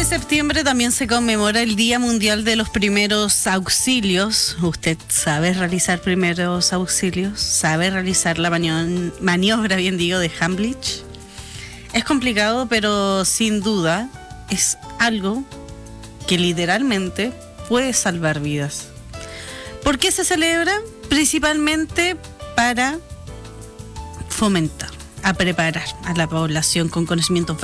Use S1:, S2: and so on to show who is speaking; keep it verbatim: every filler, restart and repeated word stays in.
S1: septiembre también se conmemora el Día Mundial de los Primeros Auxilios. ¿Usted sabe realizar primeros auxilios? ¿Sabe realizar la mani- maniobra, bien digo, de Heimlich? Es complicado, pero sin duda es algo que literalmente puede salvar vidas. ¿Por qué se celebra? Principalmente para fomentar, a preparar a la población con conocimientos